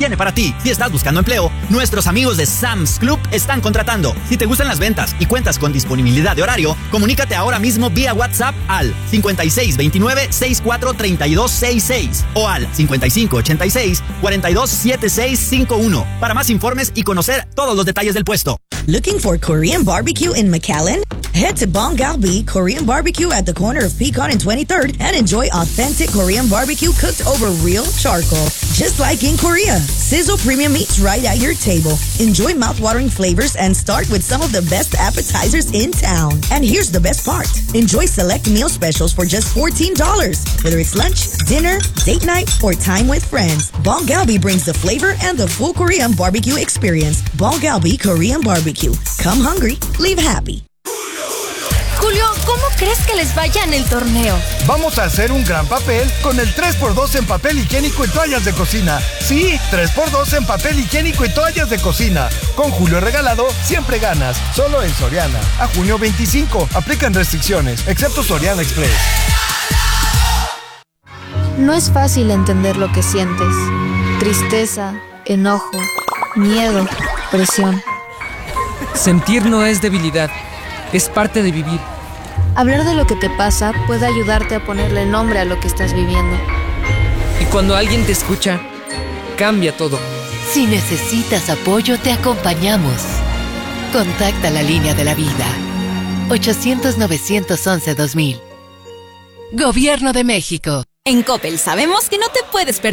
tiene para ti. Si estás buscando empleo, nuestros amigos de Sam's Club están contratando. Si te gustan las ventas y cuentas con disponibilidad de horario, comunícate ahora mismo vía WhatsApp al 5629-643266 o al 5586-427651 para más informes y conocer todos los detalles del puesto. Looking for Korean barbecue in McAllen? Head to Bong Galbi Korean Barbecue at the corner of Pecan and 23rd and enjoy authentic Korean barbecue cooked over real charcoal, just like in Korea. Sizzle premium meats right at your table. Enjoy mouth-watering flavors and start with some of the best appetizers in town. And here's the best part. Enjoy select meal specials for just $14. Whether it's lunch, dinner, date night, or time with friends, Bong Galbi brings the flavor and the full Korean barbecue experience. Bong Galbi Korean Barbecue. Come hungry, leave happy. Julio, ¿cómo crees que les vaya en el torneo? Vamos a hacer un gran papel con el 3x2 en papel higiénico y toallas de cocina. Sí, 3x2 en papel higiénico y toallas de cocina. Con Julio Regalado, siempre ganas. Solo en Soriana. A junio 25. Aplican restricciones, excepto Soriana Express. No es fácil entender lo que sientes. Tristeza, enojo, miedo, presión. Sentir no es debilidad, es parte de vivir. Hablar de lo que te pasa puede ayudarte a ponerle nombre a lo que estás viviendo. Y cuando alguien te escucha, cambia todo. Si necesitas apoyo, te acompañamos. Contacta la línea de la vida. 800-911-2000. Gobierno de México. En Coppel sabemos que no te puedes perder